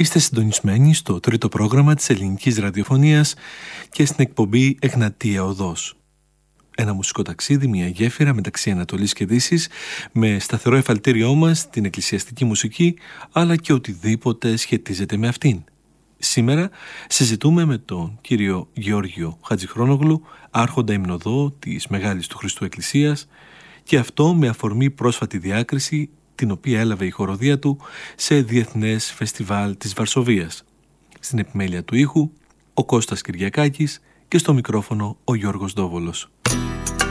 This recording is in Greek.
Είστε συντονισμένοι στο τρίτο πρόγραμμα της ελληνικής ραδιοφωνίας και στην εκπομπή Εγνατία Οδός. Ένα μουσικό ταξίδι, μια γέφυρα μεταξύ Ανατολής και Δύσης, με σταθερό εφαλτήριό μας την εκκλησιαστική μουσική, αλλά και οτιδήποτε σχετίζεται με αυτήν. Σήμερα συζητούμε με τον κύριο Γεώργιο Χατζηχρόνογλου, άρχοντα υμνοδό της Μεγάλης του Χριστού Εκκλησίας, και αυτό με αφορμή πρόσφατη διάκριση την οποία έλαβε η χοροδία του σε Διεθνές Φεστιβάλ της Βαρσοβίας. Στην επιμέλεια του ήχου ο Κώστας Κυριακάκης και στο μικρόφωνο ο Γιώργος Δόβολος.